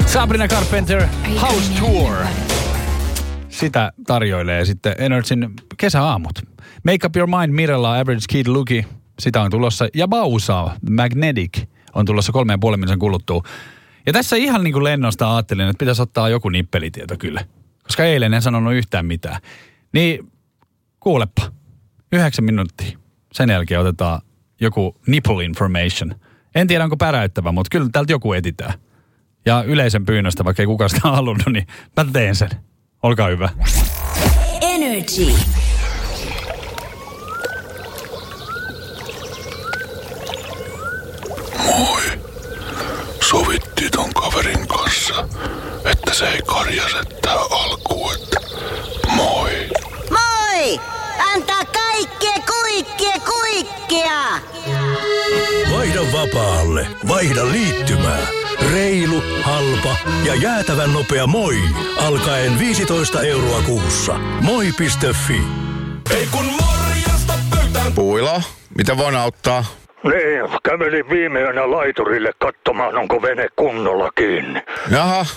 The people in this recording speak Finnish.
Sabrina Carpenter, House Tour. Sitä tarjoilee sitten Energyn kesäaamut. Make Up Your Mind, Mirella, Average Kid Luki. Sitä on tulossa. Ja Bausa, Magnetic, on tulossa 3,5 minuutin kuluttua. Ja tässä ihan niin kuin lennosta ajattelin, että pitäisi ottaa joku nippelitieto kyllä. Koska eilen en sanonut yhtään mitään. Niin kuulepa, 9 minuuttia. Sen jälkeen otetaan joku nipple information. En tiedä onko päräyttävä, mutta kyllä täältä joku etitään. Ja yleisen pyynnöstä, vaikka ei kukaan sitä halunnut, niin mä teen sen. Olkaa hyvä. Energy. Moi. Sovittiin ton kaverin kanssa, että se ei karjase tää alkuun, että moi. Moi! Antaa kaikkea kuikkea! Vaihda vapaalle. Vaihda liittymää. Reilu, halpa ja jäätävän nopea moi. Alkaen 15 € kuussa. Moi.fi. Ei kun morjesta pöytään. Puilo, mitä voin auttaa? Niin, kävelin viime yönä laiturille katsomaan, onko vene kunnolla kiinni. Jaha,